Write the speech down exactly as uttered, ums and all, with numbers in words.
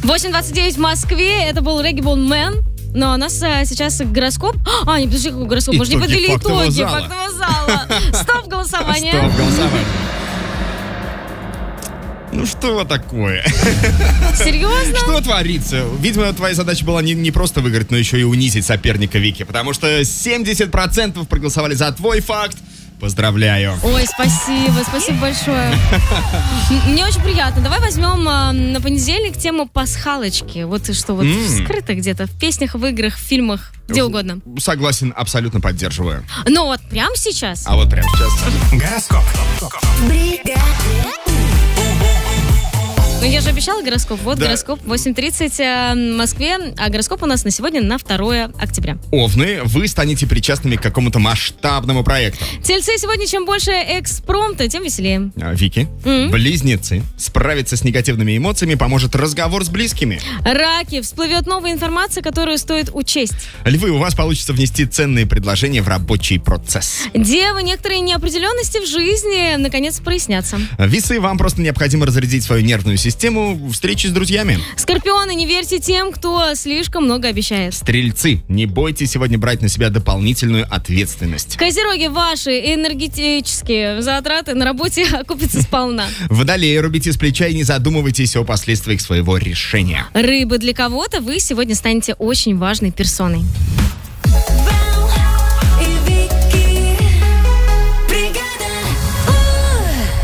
восемь двадцать девять в Москве. Это был Reggae Man. Но у нас а, сейчас гороскоп. А, не, подожди, какой гороскоп? Мы же не подвели итоги фактового зала. Стоп голосование. Стоп голосование. Ну что такое? Серьезно? Что творится? Видимо, твоя задача была не, не просто выиграть, но еще и унизить соперника Вики. Потому что семьдесят процентов проголосовали за твой факт. Поздравляю. Ой, спасибо, спасибо большое. Мне очень приятно. Давай возьмем а, на понедельник тему пасхалочки. Вот что вот mm. скрыто где-то в песнях, в играх, в фильмах, где угодно. Согласен, абсолютно поддерживаю. Но вот прямо сейчас. А вот прямо сейчас. Гороскоп. Ну, я же обещала гороскоп. Вот да. Гороскоп восемь тридцать в Москве. А гороскоп у нас на сегодня на второе октября. Овны, вы станете причастными к какому-то масштабному проекту. Тельцы, сегодня чем больше экспромта, тем веселее. А, Вики, mm-hmm. близнецы, справиться с негативными эмоциями поможет разговор с близкими. Раки, всплывет новая информация, которую стоит учесть. Львы, у вас получится внести ценные предложения в рабочий процесс. Девы, некоторые неопределенности в жизни наконец прояснятся. Весы, вам просто необходимо разрядить свою нервную систему. Систему встречи с друзьями. Скорпионы, не верьте тем, кто слишком много обещает. Стрельцы, не бойтесь сегодня брать на себя дополнительную ответственность. Козероги, ваши энергетические затраты на работе окупятся сполна. Водолеи, рубите с плеча и не задумывайтесь о последствиях своего решения. Рыбы, для кого-то вы сегодня станете очень важной персоной.